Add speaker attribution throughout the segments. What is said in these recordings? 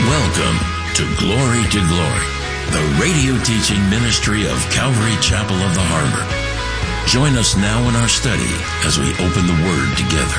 Speaker 1: Welcome to Glory, the radio teaching ministry of Calvary Chapel of the Harbor. Join us now in our study as we open the Word together.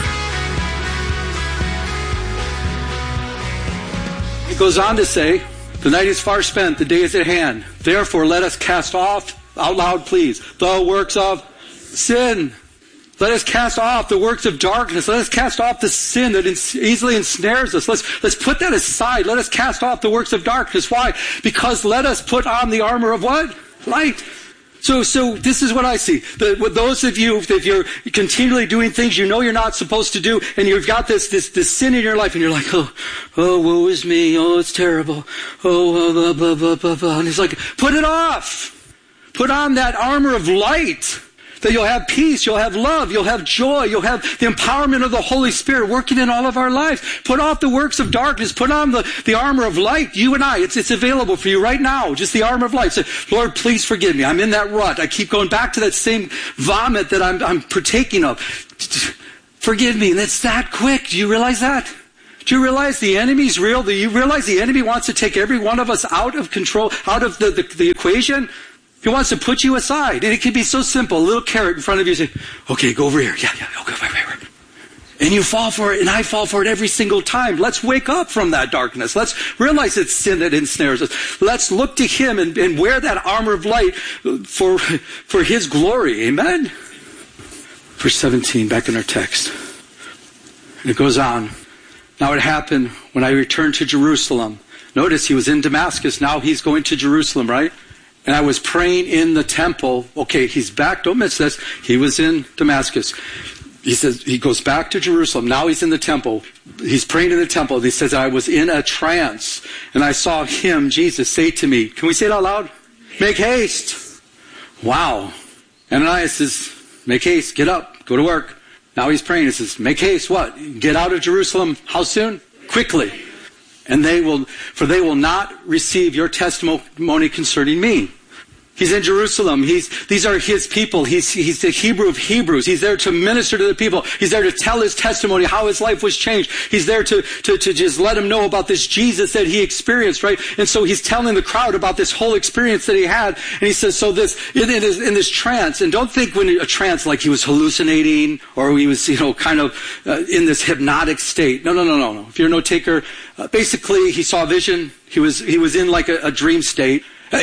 Speaker 2: It goes on to say, the night is far spent, the day is at hand. Therefore, let us cast off, out loud please, the works of sin. Let us cast off the works of darkness. Let us cast off the sin that easily ensnares us. Let's put that aside. Let us cast off the works of darkness. Why? Because let us put on the armor of what? Light. So this is what I see. With those of you, if you're continually doing things you know you're not supposed to do, and you've got this sin in your life, and you're like, oh, woe is me. Oh, it's terrible. Oh, blah, blah, blah, blah, blah. And he's like, put it off. Put on that armor of light. That you'll have peace, you'll have love, you'll have joy, you'll have the empowerment of the Holy Spirit working in all of our life. Put off the works of darkness, put on the armor of light, you and I. It's available for you right now, just the armor of light. Say, Lord, please forgive me. I'm in that rut. I keep going back to that same vomit that I'm partaking of. Forgive me. And it's that quick. Do you realize that? Do you realize the enemy's real? Do you realize the enemy wants to take every one of us out of control, out of the equation? He wants to put you aside. And it can be so simple. A little carrot in front of you, say, okay, go over here. Yeah, okay, over. And you fall for it, and I fall for it every single time. Let's wake up from that darkness. Let's realize it's sin that ensnares us. Let's look to Him and wear that armor of light for His glory. Amen? Verse 17, back in our text. And it goes on. Now it happened when I returned to Jerusalem. Notice he was in Damascus. Now he's going to Jerusalem, right? And I was praying in the temple. Okay, he's back. Don't miss this. He was in Damascus. He says he goes back to Jerusalem. Now he's in the temple. He's praying in the temple. He says, I was in a trance. And I saw him, Jesus, say to me, can we say it out loud? Make haste. Wow. Ananias says, make haste. Get up. Go to work. Now he's praying. He says, make haste. What? Get out of Jerusalem. How soon? Quickly. And they will not receive your testimony concerning me. He's in Jerusalem. These are his people. He's the Hebrew of Hebrews. He's there to minister to the people. He's there to tell his testimony, how his life was changed. He's there to just let them know about this Jesus that he experienced, right? And so he's telling the crowd about this whole experience that he had. And he says, so this, in this trance, and don't think when a trance like he was hallucinating or he was, kind of in this hypnotic state. No. If you're a note taker, basically he saw a vision. He was in like a dream state.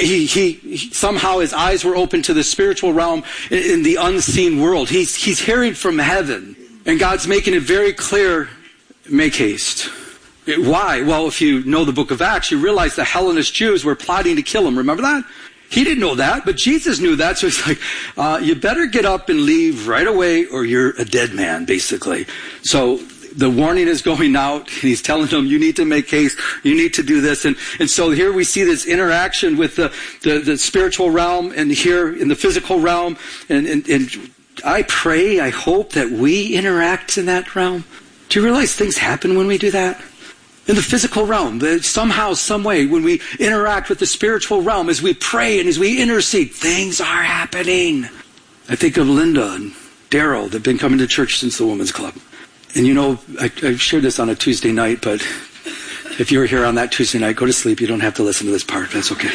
Speaker 2: He somehow his eyes were open to the spiritual realm in the unseen world. He's hearing from heaven, and God's making it very clear, make haste. Why? Well, if you know the book of Acts, you realize the Hellenist Jews were plotting to kill him. Remember that? He didn't know that, but Jesus knew that. So he's like, you better get up and leave right away or you're a dead man, basically. So the warning is going out, and he's telling them, you need to make haste, you need to do this. And so here we see this interaction with the spiritual realm and here in the physical realm. And I pray, I hope that we interact in that realm. Do you realize things happen when we do that? In the physical realm, somehow, some way, when we interact with the spiritual realm, as we pray and as we intercede, things are happening. I think of Linda and Daryl. They've been coming to church since the Women's Club. And I've shared this on a Tuesday night, but if you're here on that Tuesday night, go to sleep. You don't have to listen to this part. That's okay.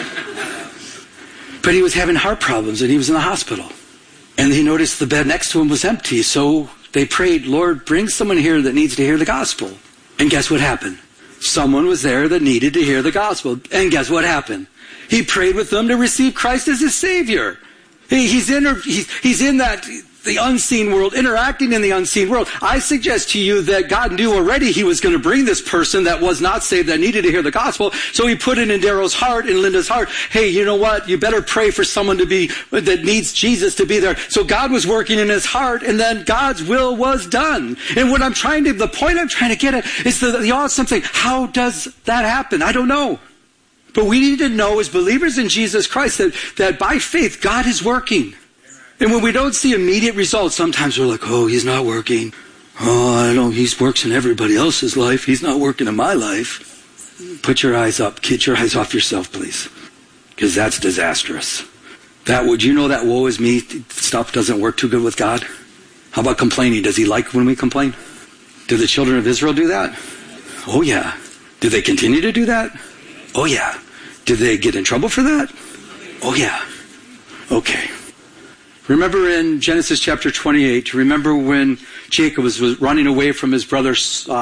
Speaker 2: But he was having heart problems, and he was in the hospital. And he noticed the bed next to him was empty, so they prayed, Lord, bring someone here that needs to hear the gospel. And guess what happened? Someone was there that needed to hear the gospel. And guess what happened? He prayed with them to receive Christ as his Savior. He's in that the unseen world, interacting in the unseen world. I suggest to you that God knew already he was going to bring this person that was not saved, that needed to hear the gospel. So he put it in Daryl's heart, in Linda's heart. Hey, you know what? You better pray for someone that needs Jesus to be there. So God was working in his heart, and then God's will was done. And the point I'm trying to get at is the awesome thing. How does that happen? I don't know. But we need to know as believers in Jesus Christ that by faith, God is working. And when we don't see immediate results, sometimes we're like, oh, he's not working. Oh, I don't know, he works in everybody else's life. He's not working in my life. Put your eyes up. Get your eyes off yourself, please. Because that's disastrous. Would you know that woe is me stuff doesn't work too good with God? How about complaining? Does he like when we complain? Did the children of Israel do that? Oh, yeah. Did they continue to do that? Oh yeah. Did they get in trouble for that? Oh yeah. Okay. Remember in Genesis chapter 28, remember when Jacob was running away from his brother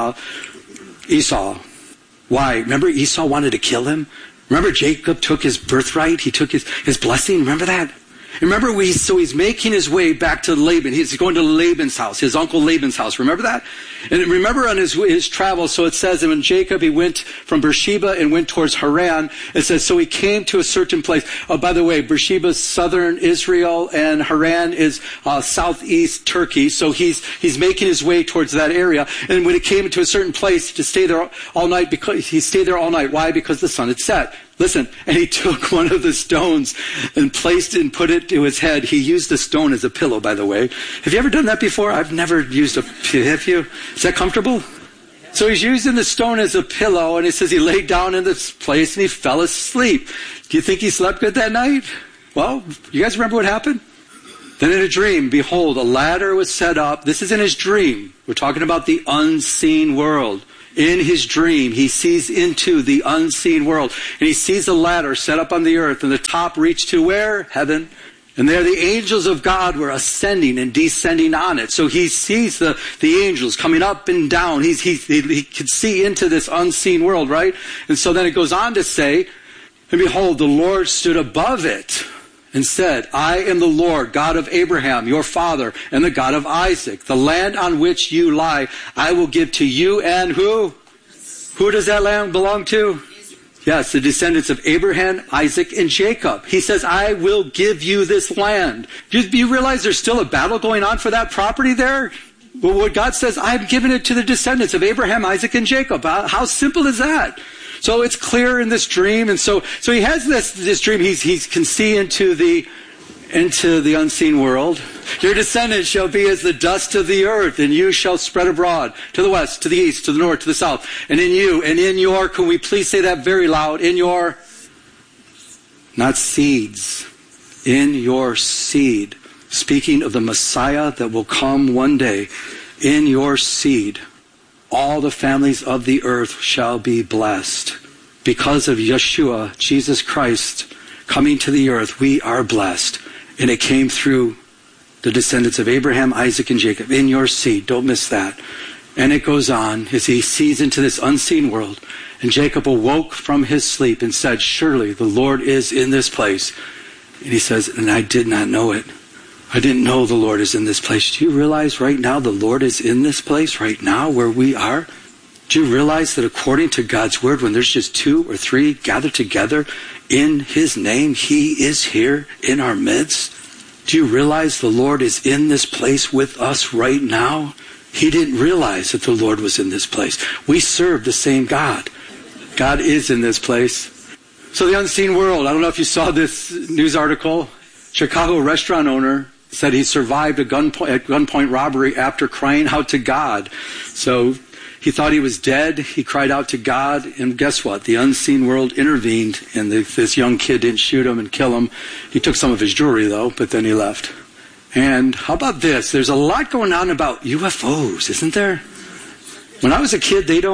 Speaker 2: Esau. Why? Remember Esau wanted to kill him? Remember Jacob took his birthright? He took his blessing? Remember that? Remember, he's making his way back to Laban. He's going to Laban's house, his uncle Laban's house. Remember that? And remember on his travels, so it says that when Jacob, he went from Beersheba and went towards Haran, it says, so he came to a certain place. Oh, by the way, Beersheba is southern Israel and Haran is southeast Turkey. So he's making his way towards that area. And when he came to a certain place to stay there all night, because he stayed there all night. Why? Because the sun had set. Listen, and he took one of the stones and placed it and put it to his head. He used the stone as a pillow, by the way. Have you ever done that before? I've never used have you? Is that comfortable? So he's using the stone as a pillow, and it says he laid down in this place and he fell asleep. Do you think he slept good that night? Well, you guys remember what happened? Then in a dream, behold, a ladder was set up. This is in his dream. We're talking about the unseen world. In his dream, he sees into the unseen world. And he sees a ladder set up on the earth, and the top reached to where? Heaven. And there the angels of God were ascending and descending on it. So he sees the angels coming up and down. He could see into this unseen world, right? And so then it goes on to say, and behold, the Lord stood above it and said, I am the Lord, God of Abraham, your father, and the God of Isaac. The land on which you lie, I will give to you and who? Who does that land belong to? Yes, the descendants of Abraham, Isaac, and Jacob. He says, I will give you this land. Do you realize there's still a battle going on for that property there? But what God says, I've given it to the descendants of Abraham, Isaac, and Jacob. How simple is that? So it's clear in this dream, and so he has this dream. He can see into the unseen world. Your descendants shall be as the dust of the earth, and you shall spread abroad to the west, to the east, to the north, to the south. And in you, and in your, can we please say that very loud? In your, not seeds, in your seed. Speaking of the Messiah that will come one day, in your seed. All the families of the earth shall be blessed. Because of Yeshua, Jesus Christ, coming to the earth, we are blessed. And it came through the descendants of Abraham, Isaac, and Jacob. In your seed. Don't miss that. And it goes on as he sees into this unseen world. And Jacob awoke from his sleep and said, surely the Lord is in this place. And he says, and I did not know it. I didn't know the Lord is in this place. Do you realize right now the Lord is in this place right now where we are? Do you realize that according to God's word, when there's just 2 or 3 gathered together in his name, he is here in our midst? Do you realize the Lord is in this place with us right now? He didn't realize that the Lord was in this place. We serve the same God. God is in this place. So the unseen world, I don't know if you saw this news article. Chicago restaurant owner said he survived a gunpoint robbery after crying out to God. So he thought he was dead. He cried out to God. And guess what? The unseen world intervened, and this young kid didn't shoot him and kill him. He took some of his jewelry, though, but then he left. And how about this? There's a lot going on about UFOs, isn't there? When I was a kid, they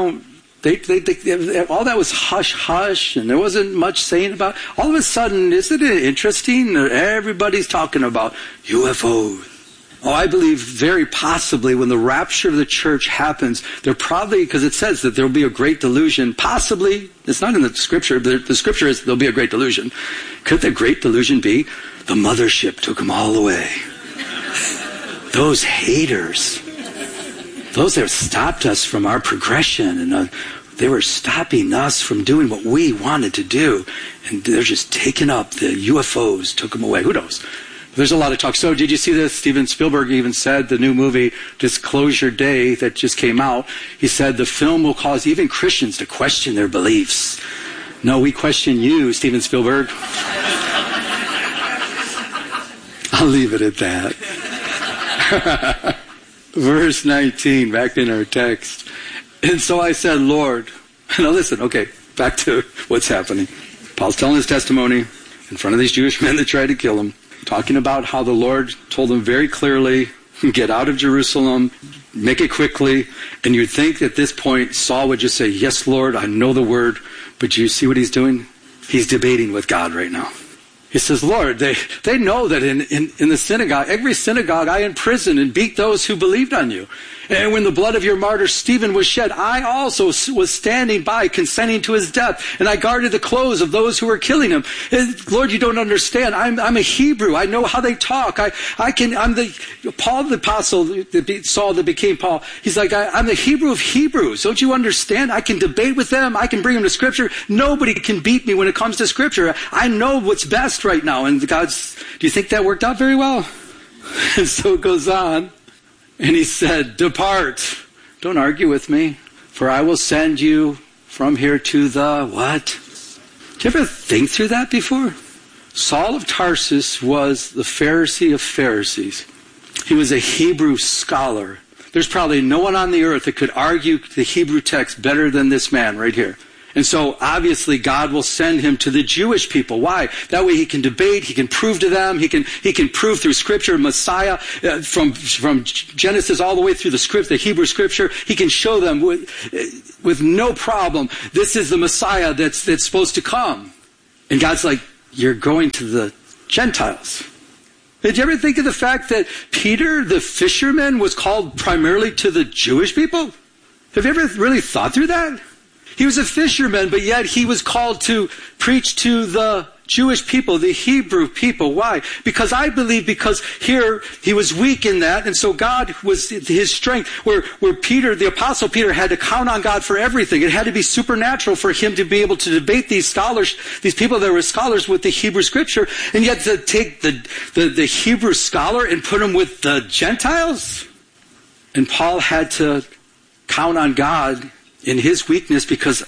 Speaker 2: all that was hush-hush, and there wasn't much saying about it. All of a sudden, isn't it interesting that everybody's talking about UFOs? Oh, I believe very possibly when the rapture of the church happens, there probably, because it says that there will be a great delusion, possibly, it's not in the scripture, the scripture is there'll be a great delusion. Could the great delusion be the mothership took them all away? Those haters. Those that stopped us from our progression, and they were stopping us from doing what we wanted to do, and they're just taking up the UFOs, took them away. Who knows? There's a lot of talk. So did you see this? Steven Spielberg even said the new movie Disclosure Day that just came out, he said the film will cause even Christians to question their beliefs. No, we question you, Steven Spielberg. I'll leave it at that. Verse 19, back in our text. And so I said, Lord, now listen, okay, back to what's happening. Paul's telling his testimony in front of these Jewish men that tried to kill him, talking about how the Lord told him very clearly, get out of Jerusalem, make it quickly, and you'd think at this point Saul would just say, yes, Lord, I know the word, but do you see what he's doing? He's debating with God right now. He says, Lord, they know that in the synagogue, every synagogue I imprisoned and beat those who believed on you. And when the blood of your martyr Stephen was shed, I also was standing by, consenting to his death. And I guarded the clothes of those who were killing him. And Lord, you don't understand. I'm a Hebrew. I know how they talk. I'm Paul the apostle, Saul that became Paul. He's like, I'm the Hebrew of Hebrews. Don't you understand? I can debate with them. I can bring them to Scripture. Nobody can beat me when it comes to Scripture. I know what's best right now. And do you think that worked out very well? And so it goes on. And he said, depart. Don't argue with me, for I will send you from here to the what? Did you ever think through that before? Saul of Tarsus was the Pharisee of Pharisees. He was a Hebrew scholar. There's probably no one on the earth that could argue the Hebrew text better than this man right here. And so obviously God will send him to the Jewish people. Why? That way he can debate, he can prove to them, he can prove through Scripture Messiah from Genesis all the way through the Hebrew Scripture. He can show them with no problem, this is the Messiah that's supposed to come. And God's like, you're going to the Gentiles. Did you ever think of the fact that Peter, the fisherman, was called primarily to the Jewish people? Have you ever really thought through that? He was a fisherman, but yet he was called to preach to the Jewish people, the Hebrew people. Why? Because here he was weak in that, and so God was his strength. Where Peter, the Apostle Peter, had to count on God for everything. It had to be supernatural for him to be able to debate these scholars, these people that were scholars with the Hebrew Scripture, and yet to take the Hebrew scholar and put him with the Gentiles. And Paul had to count on God in his weakness because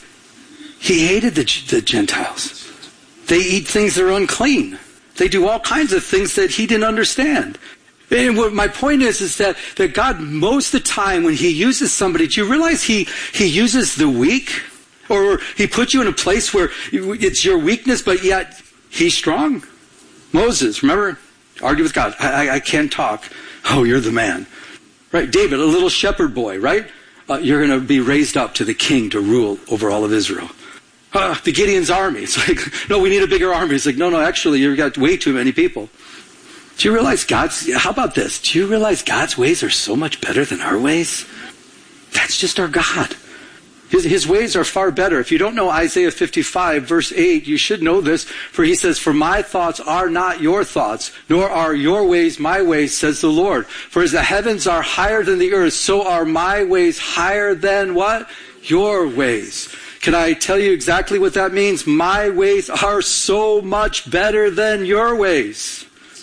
Speaker 2: he hated the Gentiles. They eat things that are unclean. They do all kinds of things that he didn't understand. And what my point is that God, most of the time when he uses somebody, do you realize he uses the weak? Or he puts you in a place where it's your weakness, but yet he's strong? Moses, remember? Argue with God. I can't talk. Oh, you're the man. Right? David, a little shepherd boy, right? You're going to be raised up to the king to rule over all of Israel. The Gideon's army. It's like, no, we need a bigger army. It's like, no, actually, you've got way too many people. Do you realize how about this? Do you realize God's ways are so much better than our ways? That's just our God. His ways are far better. If you don't know Isaiah 55, verse 8, you should know this. For he says, for my thoughts are not your thoughts, nor are your ways my ways, says the Lord. For as the heavens are higher than the earth, so are my ways higher than what? Your ways. Can I tell you exactly what that means? My ways are so much better than your ways.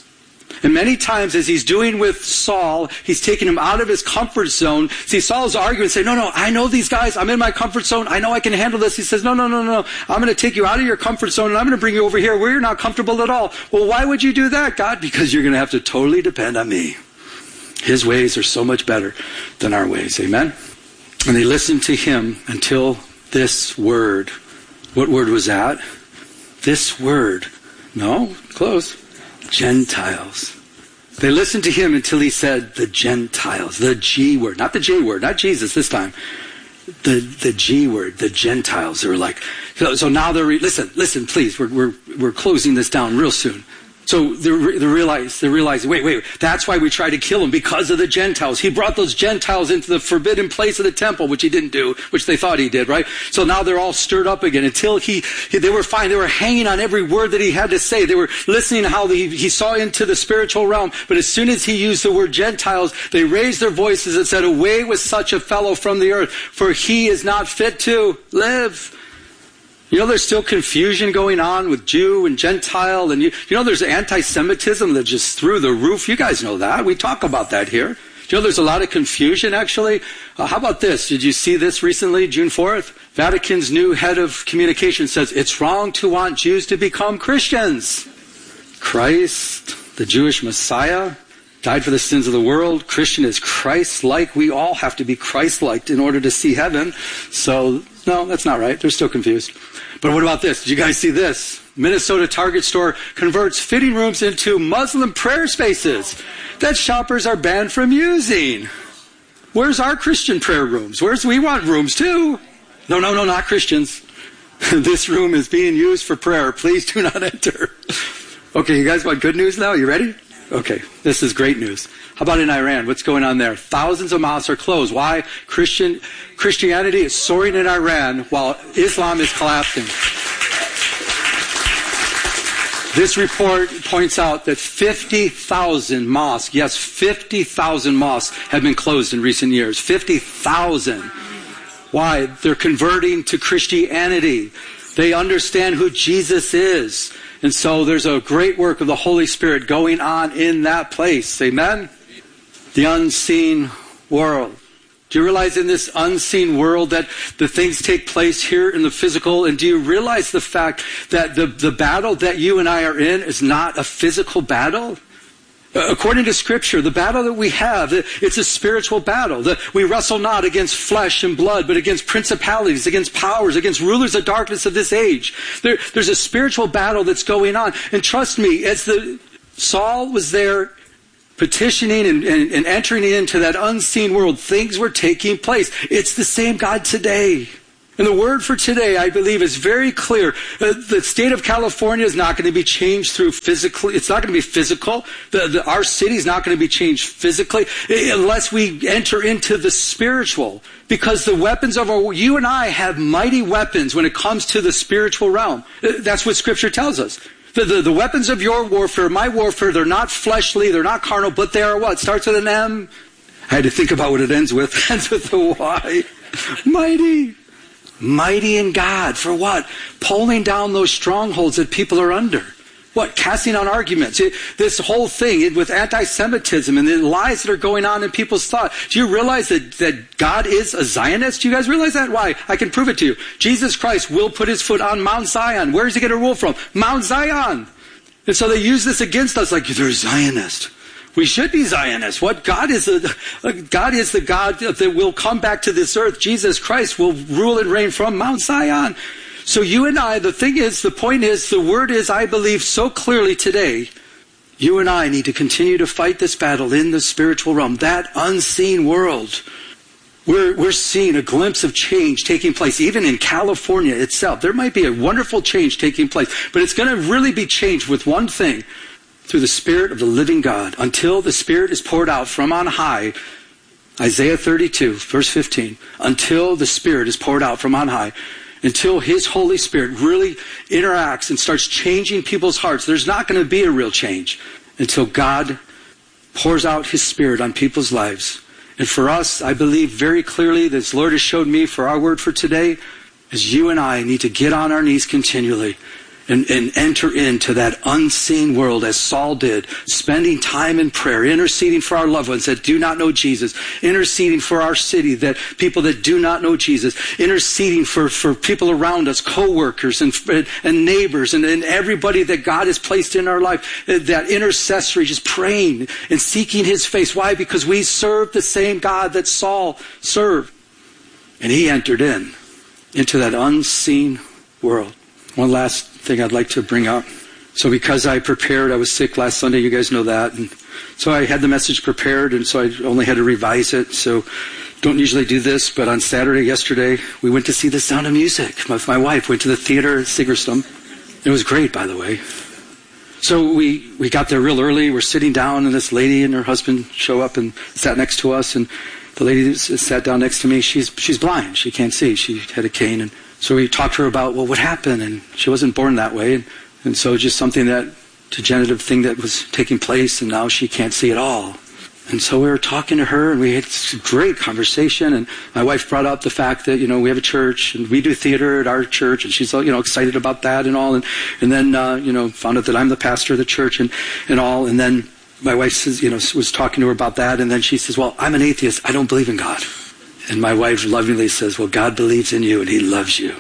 Speaker 2: And many times, as he's doing with Saul, he's taking him out of his comfort zone. See, Saul's arguing and saying, no, I know these guys. I'm in my comfort zone. I know I can handle this. He says, no. I'm going to take you out of your comfort zone, and I'm going to bring you over here where you're not comfortable at all. Well, why would you do that, God? Because you're going to have to totally depend on me. His ways are so much better than our ways. Amen? And they listened to him until this word. What word was that? This word. No, close. Gentiles. They listened to him until he said the Gentiles, the G word, not the J word, not Jesus this time. The G word, the Gentiles. They were like, so now they're listen, please. We're closing this down real soon. So they're realizing, wait, that's why we tried to kill him, because of the Gentiles. He brought those Gentiles into the forbidden place of the temple, which he didn't do, which they thought he did, right? So now they're all stirred up again until they were fine. They were hanging on every word that he had to say. They were listening to how he saw into the spiritual realm. But as soon as he used the word Gentiles, they raised their voices and said, away with such a fellow from the earth, for he is not fit to live. You know, there's still confusion going on with Jew and Gentile, and you know there's anti-Semitism that's just through the roof. You guys know that. We talk about that here. Do you know there's a lot of confusion, actually? How about this? Did you see this recently, June 4th? Vatican's new head of communication says it's wrong to want Jews to become Christians. Christ, the Jewish Messiah, died for the sins of the world. Christian is Christ-like. We all have to be Christ-like in order to see heaven. So, no, that's not right. They're still confused. But what about this? Did you guys see this? Minnesota Target store converts fitting rooms into Muslim prayer spaces that shoppers are banned from using. Where's our Christian prayer rooms? We want rooms too. No, not Christians. This room is being used for prayer. Please do not enter. Okay, you guys want good news now? You ready? Okay, this is great news. How about in Iran? What's going on there? Thousands of mosques are closed. Why? Christianity is soaring in Iran while Islam is collapsing. This report points out that 50,000 mosques, yes, 50,000 mosques have been closed in recent years. 50,000. Why? They're converting to Christianity. They understand who Jesus is. And so there's a great work of the Holy Spirit going on in that place. Amen? The unseen world. Do you realize in this unseen world that the things take place here in the physical? And do you realize the fact that the battle that you and I are in is not a physical battle? According to Scripture, the battle that we have, it's a spiritual battle. We wrestle not against flesh and blood, but against principalities, against powers, against rulers of darkness of this age. There's a spiritual battle that's going on. And trust me, as Saul was there petitioning and entering into that unseen world, things were taking place. It's the same God today. And the word for today, I believe, is very clear. The state of California is not going to be changed through physically. It's not going to be physical. Our city is not going to be changed physically unless we enter into the spiritual. Because the weapons of you and I have mighty weapons when it comes to the spiritual realm. That's what Scripture tells us. The weapons of your warfare, my warfare, they're not fleshly, they're not carnal, but they are what? Starts with an M. I had to think about what it ends with. It ends with a Y. Mighty. Mighty in God. For what? Pulling down those strongholds that people are under. What? Casting on arguments. This whole thing with anti-Semitism and the lies that are going on in people's thought. Do you realize that God is a Zionist? Do you guys realize that? Why? I can prove it to you. Jesus Christ will put his foot on Mount Zion. Where is he going to rule from? Mount Zion. And so they use this against us like, they're Zionist. We should be Zionists. What? God is the God that will come back to this earth. Jesus Christ will rule and reign from Mount Zion. So you and I, the point is, the word is, I believe so clearly today, you and I need to continue to fight this battle in the spiritual realm, that unseen world. We're seeing a glimpse of change taking place, even in California itself. There might be a wonderful change taking place, but it's going to really be changed with one thing, through the Spirit of the living God, until the Spirit is poured out from on high. Isaiah 32, verse 15, until the Spirit is poured out from on high. Until His Holy Spirit really interacts and starts changing people's hearts, there's not going to be a real change until God pours out His Spirit on people's lives. And for us, I believe very clearly, this Lord has showed me for our word for today, is you and I need to get on our knees continually and enter into that unseen world as Saul did, spending time in prayer, interceding for our loved ones that do not know Jesus, interceding for our city, that people that do not know Jesus, interceding for people around us, co-workers and neighbors and everybody that God has placed in our life, that intercessory, just praying and seeking His face. Why? Because we serve the same God that Saul served. And he entered into that unseen world. One last thing I'd like to bring up. So because I was sick last Sunday, you guys know that. And so I had the message prepared, and so I only had to revise it. So don't usually do this, but on Saturday, yesterday, we went to see The Sound of Music. My wife went to the theater at Sigerstam. It was great, by the way. So we got there real early. We're sitting down, and this lady and her husband show up and sat next to us. And the lady that sat down next to me, she's blind. She can't see. She had a cane, and so we talked to her about, well, what happened? And she wasn't born that way. And so just something degenerative thing that was taking place, and now she can't see at all. And so we were talking to her, and we had this great conversation. And my wife brought up the fact that, we have a church, and we do theater at our church, and she's, excited about that and all. And then, found out that I'm the pastor of the church and all. And then my wife says, was talking to her about that. And then she says, well, I'm an atheist. I don't believe in God. And my wife lovingly says, well, God believes in you and He loves you.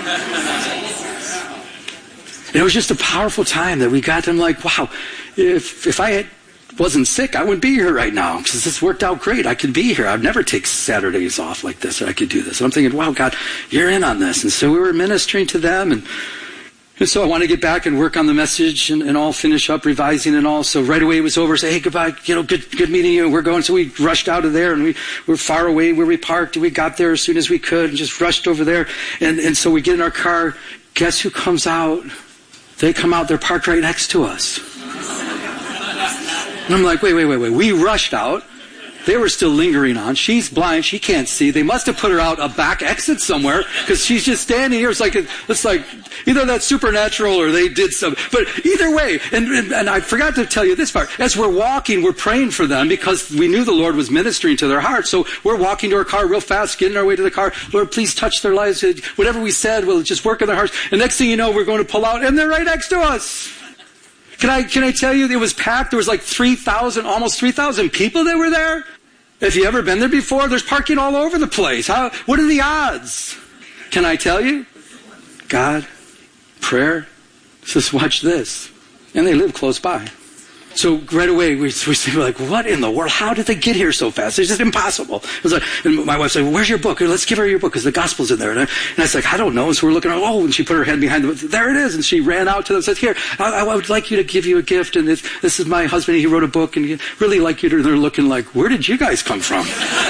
Speaker 2: And it was just a powerful time that we got. I'm like, wow, if I wasn't sick, I wouldn't be here right now, because this worked out great. I could be here. I'd never take Saturdays off like this, or I could do this. And I'm thinking, wow, God, you're in on this. And so we were ministering to them, and And so I want to get back and work on the message and all, finish up revising and all. So right away it was over. Say, hey, goodbye, good meeting you. And we're going. So we rushed out of there, and we were far away where we parked. And we got there as soon as we could and just rushed over there. And so we get in our car. Guess who comes out? They come out. They're parked right next to us. And I'm like, wait. We rushed out. They were still lingering on. She's blind. She can't see. They must have put her out a back exit somewhere because she's just standing here. It's like either that's supernatural or they did something. But either way, and I forgot to tell you this part. As we're walking, we're praying for them because we knew the Lord was ministering to their hearts. So we're walking to our car real fast, getting our way to the car. Lord, please touch their lives. Whatever we said, we'll just work in their hearts. And next thing you know, we're going to pull out, and they're right next to us. Can I tell you, it was packed. There was like 3,000, almost 3,000 people that were there. If you ever been there before, there's parking all over the place. What are the odds? Can I tell you? God, prayer, just watch this. And they live close by. So right away, we're like, what in the world? How did they get here so fast? It's just impossible. It was like, and my wife's like, well, where's your book? Let's give her your book because the gospel's in there. And I was like, I don't know. So we're looking, and she put her head behind there it is. And she ran out to them and said, here, I would like you to give you a gift. And this is my husband. He wrote a book and he'd really like you to. They're looking like, where did you guys come from?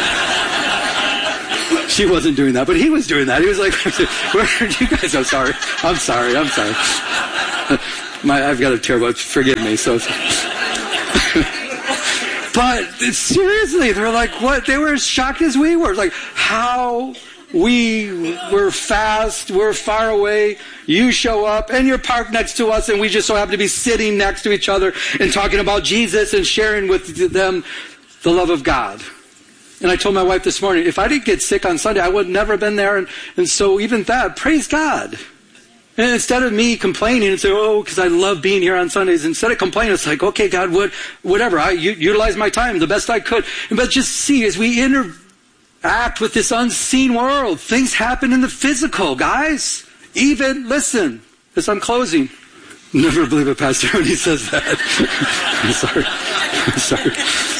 Speaker 2: She wasn't doing that, but he was doing that. He was like, where did you guys? I'm sorry. I've got a terrible, forgive me. So. But seriously, they're like, what? They were as shocked as we were. Like, how we were fast, we're far away, you show up, and you're parked next to us, and we just so happen to be sitting next to each other and talking about Jesus and sharing with them the love of God. And I told my wife this morning, if I didn't get sick on Sunday, I would never have been there. And so even that, praise God. And instead of me complaining and saying, because I love being here on Sundays, instead of complaining, it's like, okay, God, whatever. I utilize my time the best I could. But just see, as we interact with this unseen world, things happen in the physical, guys. Even, listen, as I'm closing, never believe a pastor when he says that. I'm sorry.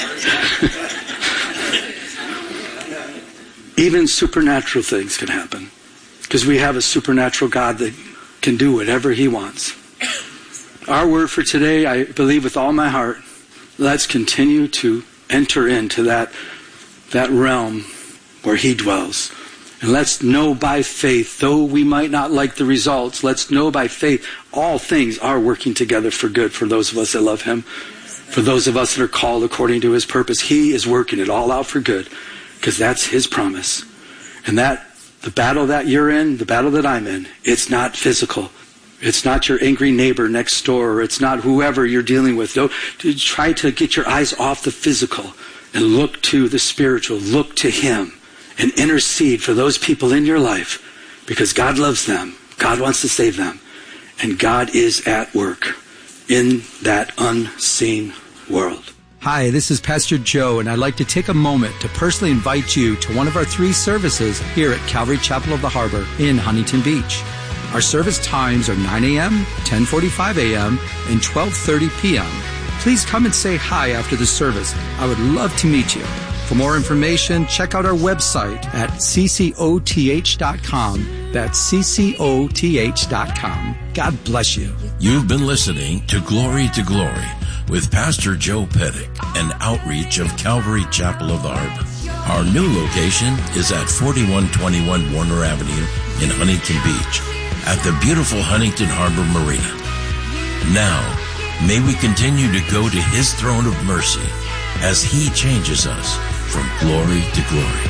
Speaker 2: Even supernatural things can happen. Because we have a supernatural God that can do whatever he wants. Our word for today, I believe with all my heart, let's continue to enter into that realm where he dwells. And let's know by faith, though we might not like the results, let's know by faith all things are working together for good for those of us that love him, for those of us that are called according to his purpose. He is working it all out for good because that's his promise. And the battle that you're in, the battle that I'm in, it's not physical. It's not your angry neighbor next door. Or it's not whoever you're dealing with. Don't try to get your eyes off the physical and look to the spiritual. Look to him and intercede for those people in your life because God loves them. God wants to save them. And God is at work in that unseen world.
Speaker 3: Hi, this is Pastor Joe, and I'd like to take a moment to personally invite you to one of our 3 services here at Calvary Chapel of the Harbor in Huntington Beach. Our service times are 9 a.m., 10:45 a.m., and 12:30 p.m. Please come and say hi after the service. I would love to meet you. For more information, check out our website at ccoth.com. That's ccoth.com. God bless you.
Speaker 1: You've been listening to Glory with Pastor Joe Pettick, an outreach of Calvary Chapel of the Harbor. Our new location is at 4121 Warner Avenue in Huntington Beach at the beautiful Huntington Harbor Marina. Now, may we continue to go to his throne of mercy as he changes us from glory to glory.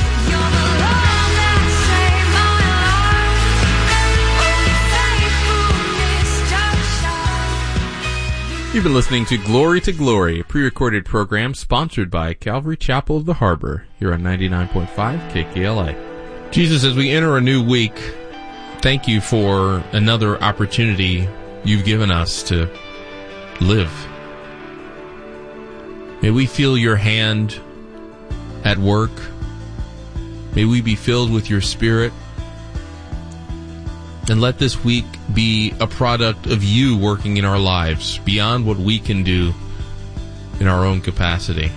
Speaker 4: You've been listening to Glory, a pre-recorded program sponsored by Calvary Chapel of the Harbor here on 99.5 KKLA. Jesus, as we enter a new week, thank you for another opportunity you've given us to live. May we feel your hand at work. May we be filled with your Spirit. And let this week be a product of you working in our lives beyond what we can do in our own capacity.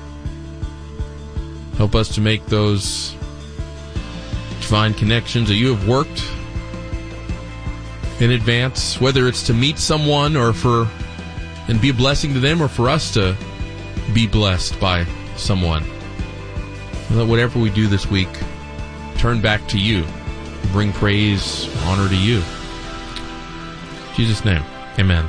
Speaker 4: Help us to make those divine connections that you have worked in advance, whether it's to meet someone and be a blessing to them, or for us to be blessed by someone. Let whatever we do this week turn back to you. Bring praise, honor to you. In Jesus' name, amen.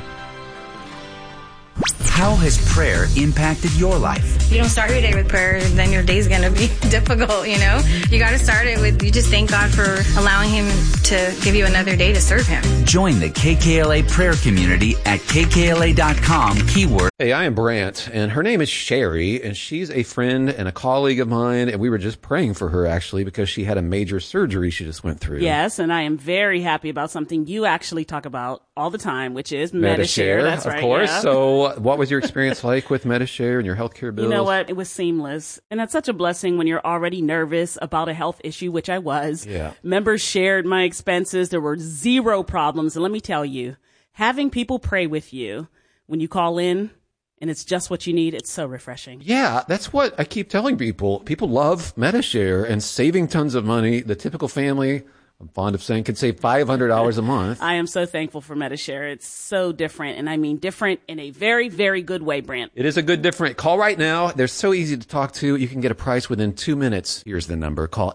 Speaker 5: How has prayer impacted your life?
Speaker 6: If you don't start your day with prayer, then your day's going to be difficult, You got to start it with, you just thank God for allowing Him to give you another day to serve Him.
Speaker 5: Join the KKLA prayer community at kkla.com, keyword.
Speaker 7: Hey, I am Brant, and her name is Sherry, and she's a friend and a colleague of mine, and we were just praying for her, actually, because she had a major surgery she just went through.
Speaker 8: Yes, and I am very happy about something you actually talk about all the time, which is Medi-Share. That's right,
Speaker 7: of course.
Speaker 8: Yeah.
Speaker 7: So what was your experience like with Medi-Share and your healthcare bills?
Speaker 8: You know what? It was seamless. And that's such a blessing when you're already nervous about a health issue, which I was.
Speaker 7: Yeah.
Speaker 8: Members shared my expenses. There were zero problems. And let me tell you, having people pray with you when you call in and it's just what you need, it's so refreshing.
Speaker 7: Yeah, that's what I keep telling people. People love Medi-Share and saving tons of money. The typical family, I'm fond of saying, could save $500 a month.
Speaker 8: I am so thankful for Medi-Share. It's so different, and I mean different in a very, very good way, Brant.
Speaker 7: It is a good different. Call right now. They're so easy to talk to. You can get a price within 2 minutes. Here's the number. Call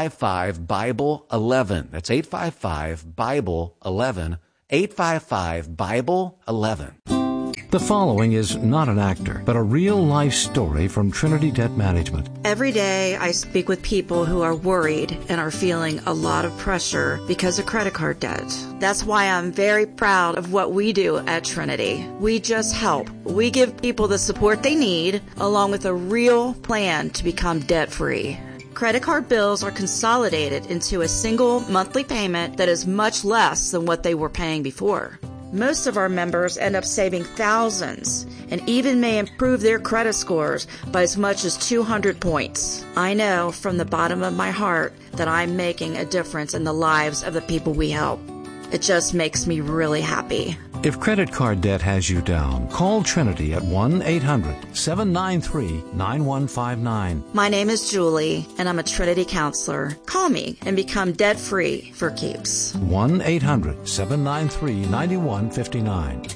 Speaker 7: 855-BIBLE-11. That's 855-BIBLE-11. 855-BIBLE-11.
Speaker 9: The following is not an actor, but a real-life story from Trinity Debt Management.
Speaker 10: Every day I speak with people who are worried and are feeling a lot of pressure because of credit card debt. That's why I'm very proud of what we do at Trinity. We just help. We give people the support they need, along with a real plan to become debt-free. Credit card bills are consolidated into a single monthly payment that is much less than what they were paying before. Most of our members end up saving thousands and even may improve their credit scores by as much as 200 points. I know from the bottom of my heart that I'm making a difference in the lives of the people we help. It just makes me really happy.
Speaker 9: If credit card debt has you down, call Trinity at 1-800-793-9159.
Speaker 10: My name is Julie, and I'm a Trinity counselor. Call me and become debt-free for keeps.
Speaker 9: 1-800-793-9159.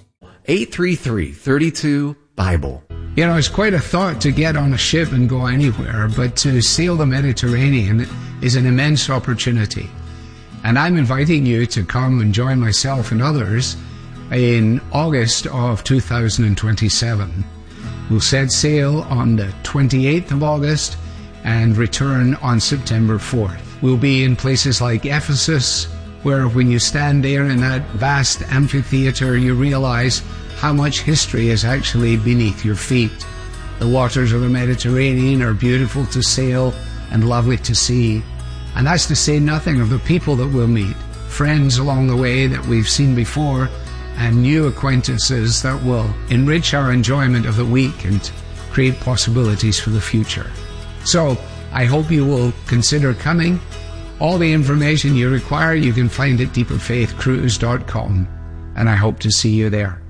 Speaker 7: 833-32-BIBLE.
Speaker 11: It's quite a thought to get on a ship and go anywhere, but to sail the Mediterranean is an immense opportunity. And I'm inviting you to come and join myself and others in August of 2027. We'll set sail on the 28th of August and return on September 4th. We'll be in places like Ephesus, where when you stand there in that vast amphitheater, you realize how much history is actually beneath your feet. The waters of the Mediterranean are beautiful to sail and lovely to see. And that's to say nothing of the people that we'll meet, friends along the way that we've seen before, and new acquaintances that will enrich our enjoyment of the week and create possibilities for the future. So I hope you will consider coming. All the information you require you can find at deeperfaithcruise.com, and I hope to see you there.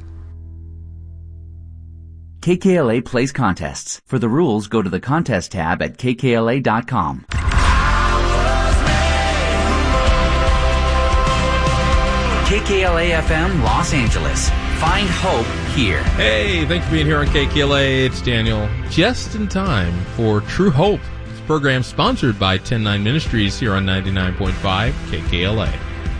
Speaker 5: KKLA plays contests. For the rules, go to the contest tab at kkla.com. KKLA-FM Los Angeles. Find hope here.
Speaker 4: Hey, thanks for being here on KKLA. It's Daniel. Just in time for True Hope. This program sponsored by 109 Ministries here on 99.5 KKLA.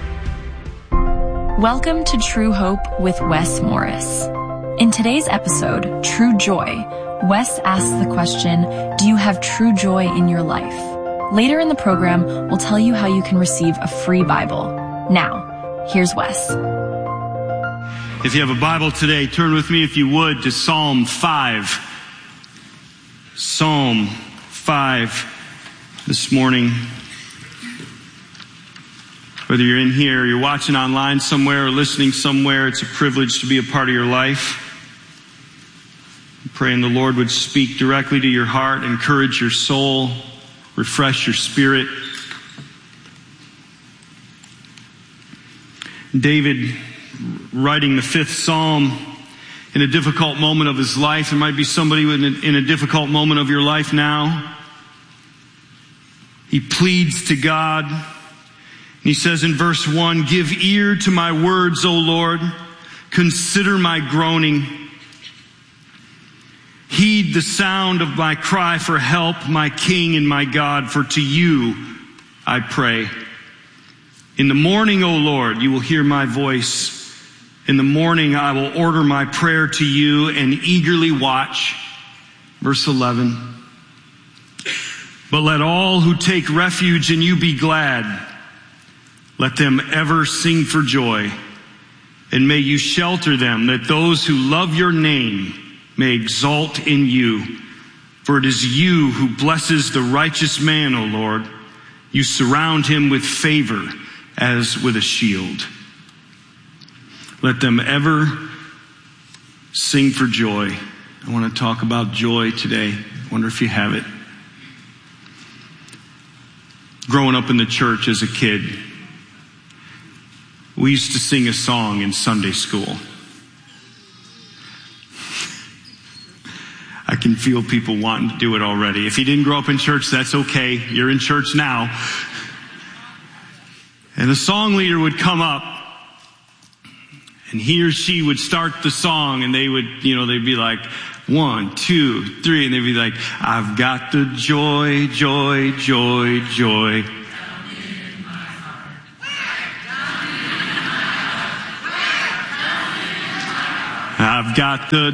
Speaker 12: Welcome to True Hope with Wes Morris. In today's episode, True Joy, Wes asks the question, do you have true joy in your life? Later in the program, we'll tell you how you can receive a free Bible. Now, here's Wes.
Speaker 13: If you have a Bible today, turn with me, if you would, to Psalm 5. Psalm 5 this morning. Whether you're in here, or you're watching online somewhere, or listening somewhere, it's a privilege to be a part of your life. I'm praying the Lord would speak directly to your heart, encourage your soul, refresh your spirit. David, writing the 5th Psalm in a difficult moment of his life. There might be somebody in a difficult moment of your life now. He pleads to God. He says in verse 1, "Give ear to my words, O Lord. Consider my groaning. Heed the sound of my cry for help, my King and my God, for to you I pray. In the morning, O Lord, you will hear my voice. In the morning I will order my prayer to you and eagerly watch." Verse 11, "But let all who take refuge in you be glad. Let them ever sing for joy. And may you shelter them, that those who love your name may exalt in you. For it is you who blesses the righteous man, O Lord. You surround him with favor as with a shield. Let them ever sing for joy." I want to talk about joy today. I wonder if you have it. Growing up in the church as a kid, we used to sing a song in Sunday school. I can feel people wanting to do it already. If you didn't grow up in church, that's okay. You're in church now. And the song leader would come up, and he or she would start the song, and they would, they'd be like, 1, 2, 3, and they'd be like, "I've got the joy, joy, joy, joy. I've got the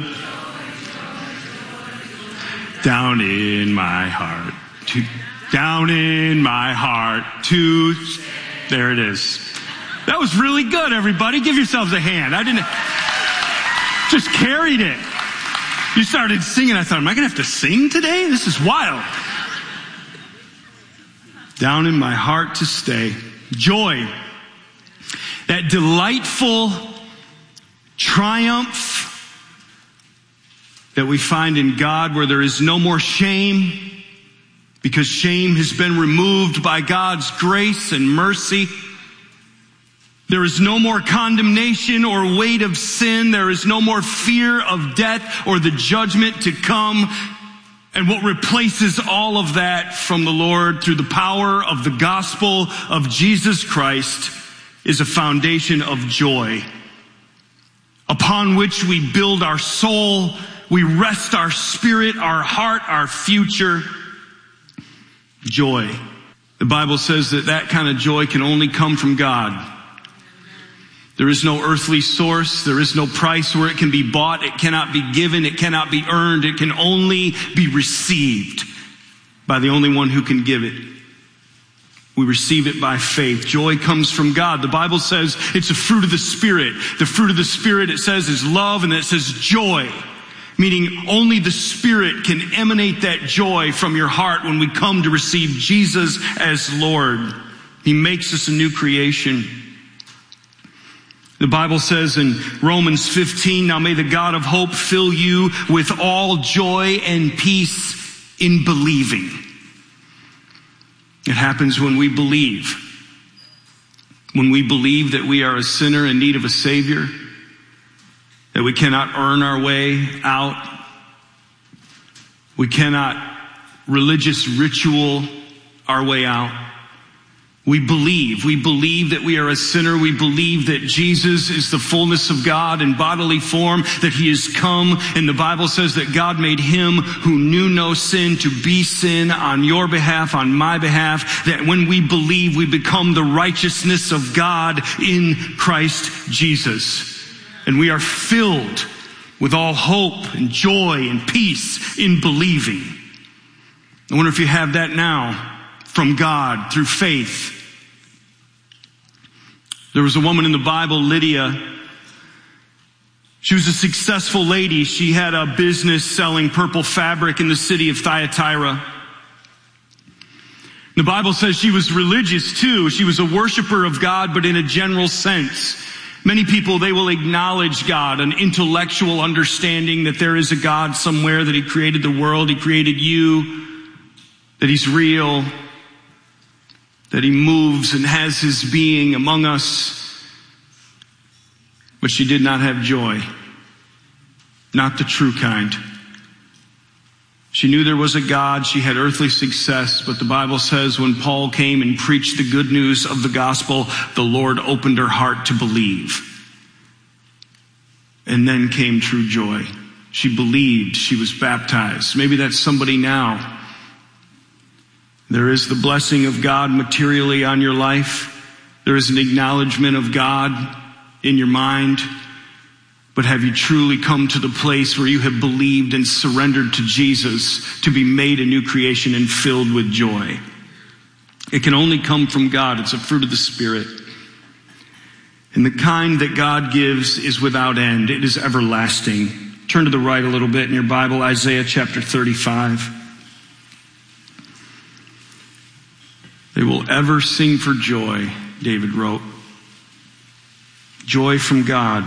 Speaker 13: down in my heart, down in my heart, to..." There it is. That was really good, everybody. Give yourselves a hand. I didn't, just carried it. You started singing. I thought, am I going to have to sing today? This is wild. Down in my heart to stay. Joy. That delightful triumph that we find in God, where there is no more shame, because shame has been removed by God's grace and mercy. There is no more condemnation or weight of sin. There is no more fear of death or the judgment to come. And what replaces all of that from the Lord through the power of the gospel of Jesus Christ is a foundation of joy, upon which we build our soul, we rest our spirit, our heart, our future. Joy. The Bible says that kind of joy can only come from God. There is no earthly source. There is no price where it can be bought. It cannot be given. It cannot be earned. It can only be received by the only one who can give it. We receive it by faith. Joy comes from God. The Bible says it's a fruit of the Spirit. The fruit of the Spirit, it says, is love, and it says joy, meaning only the Spirit can emanate that joy from your heart when we come to receive Jesus as Lord. He makes us a new creation. The Bible says in Romans 15, "Now may the God of hope fill you with all joy and peace in believing." It happens when we believe. When we believe that we are a sinner in need of a Savior, that we cannot earn our way out. We cannot religious ritual our way out. We believe that we are a sinner. We believe that Jesus is the fullness of God in bodily form, that he has come. And the Bible says that God made him who knew no sin to be sin on your behalf, on my behalf. That when we believe, we become the righteousness of God in Christ Jesus. And we are filled with all hope and joy and peace in believing. I wonder if you have that now from God through faith. There was a woman in the Bible, Lydia. She was a successful lady. She had a business selling purple fabric in the city of Thyatira. The Bible says she was religious too. She was a worshiper of God, but in a general sense. Many people, they will acknowledge God, an intellectual understanding that there is a God somewhere, that he created the world, he created you, that he's real, that he moves and has his being among us. But she did not have joy. Not the true kind. She knew there was a God. She had earthly success. But the Bible says when Paul came and preached the good news of the gospel, the Lord opened her heart to believe. And then came true joy. She believed. She was baptized. Maybe that's somebody now. There is the blessing of God materially on your life. There is an acknowledgement of God in your mind. But have you truly come to the place where you have believed and surrendered to Jesus to be made a new creation and filled with joy? It can only come from God. It's a fruit of the Spirit. And the kind that God gives is without end. It is everlasting. Turn to the right a little bit in your Bible, Isaiah chapter 35. They will ever sing for joy, David wrote. Joy from God.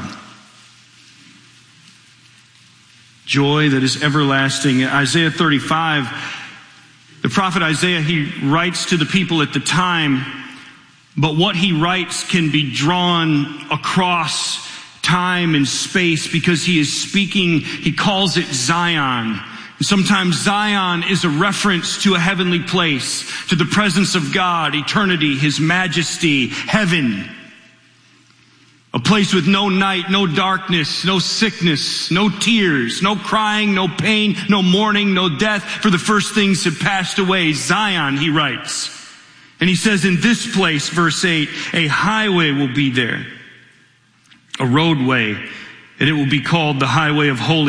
Speaker 13: Joy that is everlasting. Isaiah 35, the prophet Isaiah, he writes to the people at the time, but what he writes can be drawn across time and space because he is speaking, he calls it Zion. And sometimes Zion is a reference to a heavenly place, to the presence of God, eternity, His majesty, heaven. A place with no night, no darkness, no sickness, no tears, no crying, no pain, no mourning, no death, for the first things have passed away. Zion, he writes. And he says in this place, verse 8, a highway will be there, a roadway, and it will be called the highway of holiness.